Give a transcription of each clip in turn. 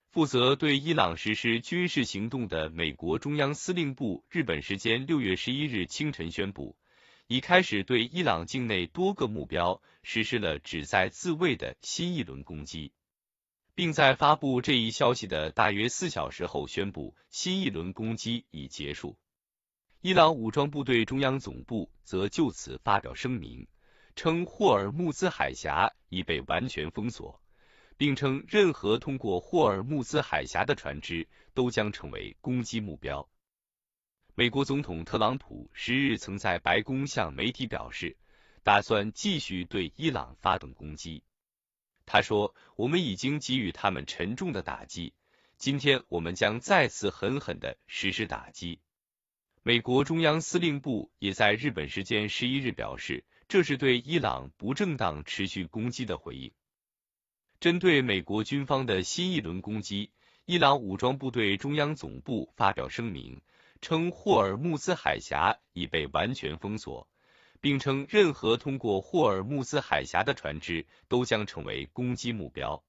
负责对伊朗实施军事行动的美国中央司令部日本时间6月11日清晨宣布，已开始对伊朗境内多个目标实施了旨在自卫的新一轮攻击，并在发布这一消息的大约4小时后宣布新一轮攻击已结束。伊朗武装部队中央总部则就此发表声明，称霍尔木兹海峡已被完全封锁，并称任何通过霍尔木兹海峡的船只都将成为攻击目标。美国总统特朗普10日曾在白宫向媒体表示，打算继续对伊朗发动攻击。他说，我们已经给予他们沉重的打击，今天我们将再次狠狠地实施打击。美国中央司令部也在日本时间11日表示，这是对伊朗不正当持续攻击的回应。针对美国军方的新一轮攻击，伊朗武装部队中央总部发表声明，称霍尔木兹海峡已被完全封锁，并称任何通过霍尔木兹海峡的船只都将成为攻击目标。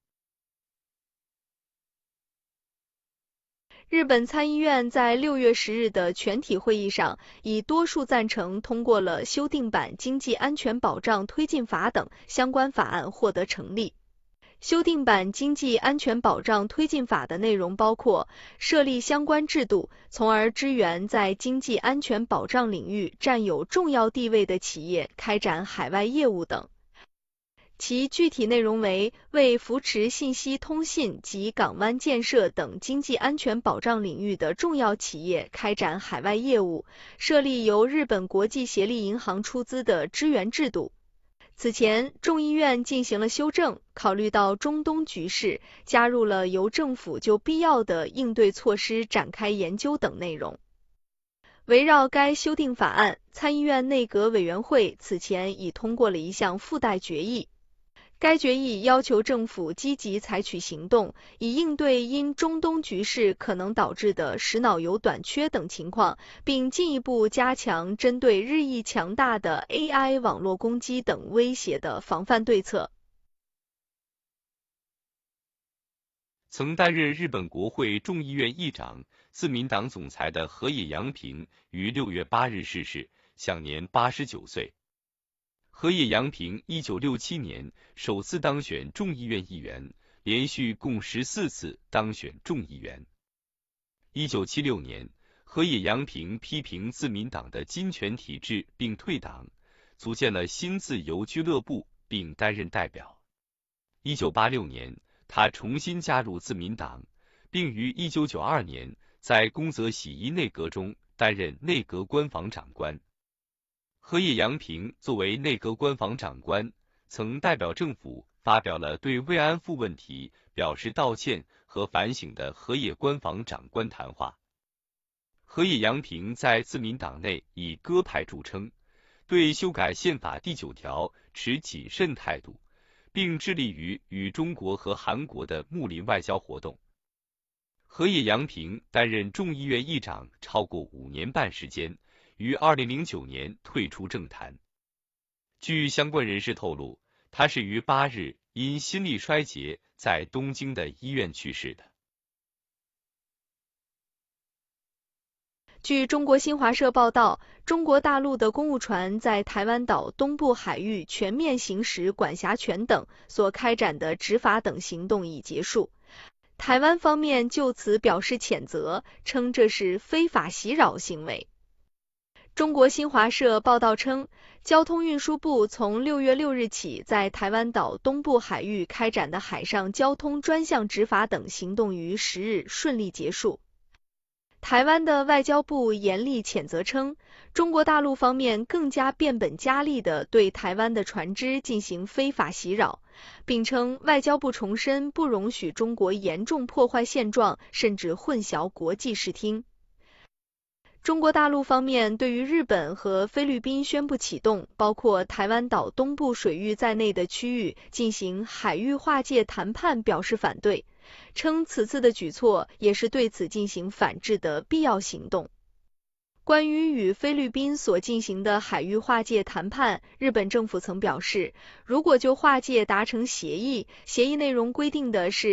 日本参议院在6月10日的全体会议上，以多数赞成通过了修订版经济安全保障推进法等相关法案获得成立。修订版经济安全保障推进法的内容包括设立相关制度，从而支援在经济安全保障领域占有重要地位的企业开展海外业务等。其具体内容为为扶持信息通信及港湾建设等经济安全保障领域的重要企业开展海外业务，设立由日本国际协力银行出资的支援制度。此前，众议院进行了修正，考虑到中东局势，加入了由政府就必要的应对措施展开研究等内容。围绕该修订法案，参议院内阁委员会此前已通过了一项附带决议。该决议要求政府积极采取行动，以应对因中东局势可能导致的石脑油短缺等情况，并进一步加强针对日益强大的 AI 网络攻击等威胁的防范对策。 曾担任日本国会众议院议长、自民党总裁的河野洋平于6月8日逝世，享年89岁。河野洋平1967年首次当选众议院议员，连续共14次当选众议员。1976年，河野洋平批评自民党的金权体制并退党，组建了新自由俱乐部并担任代表。1986年，他重新加入自民党，并于1992年在宫泽喜一内阁中担任内阁官房长官。河野洋平作为内阁官房长官，曾代表政府发表了对慰安妇问题表示道歉和反省的河野官房长官谈话。河野洋平在自民党内以鸽派著称，对修改宪法第9条持谨慎态度，并致力于与中国和韩国的睦邻外交活动。河野洋平担任众议院议长超过5年半时间，于2009年退出政坛。据相关人士透露，他是于8日因心力衰竭在东京的医院去世的。 据中国新华社报道，中国大陆的公务船在台湾岛东部海域全面行使管辖权等所开展的执法等行动已结束。台湾方面就此表示谴责，称这是非法袭扰行为。中国新华社报道称，交通运输部从6月6日起在台湾岛东部海域开展的海上交通专项执法等行动于10日顺利结束。台湾的外交部严厉谴责称，中国大陆方面更加变本加厉地对台湾的船只进行非法袭扰，并称外交部重申不容许中国严重破坏现状，甚至混淆国际视听。中国大陆方面对于日本和菲律宾宣布启动包括台湾岛东部水域在内的区域进行海域划界谈判表示反对，称此次的举措也是对此进行反制的必要行动。关于与菲律宾所进行的海域划界谈判，日本政府曾表示，如果就划界达成协议，协议内容规定的是